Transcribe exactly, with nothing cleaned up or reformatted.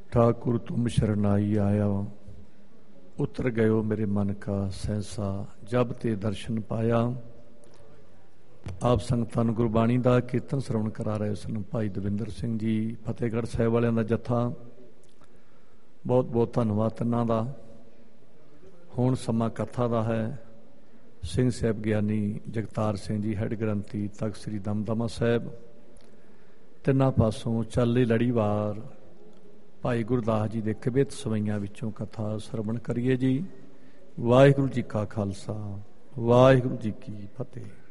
ठाकुर तुम शरणाई आया, उतर गयो मेरे मन का सहसा, जब ते दर्शन पाया। आप संगतां नूं गुरबाणी का कीर्तन श्रवण करा रहे सन भाई दविंदर सिंह जी फतेहगढ़ साहिब वालियां दा जत्था। बहुत बहुत धन्नवाद तिन्हां दा। हुण समा कथा दा है। सिंह साहिब ज्ञानी जगतार सिंह जी हैड ग्रंथी तख्त श्री दमदमा साहिब, तिन्हां पासों चाली लड़ीवार भाई गुरदास जी के कवित सवैयां विचों कथा श्रवण करिए जी। वाहिगुरू जी का खालसा, वाहिगुरू जी की फतेह।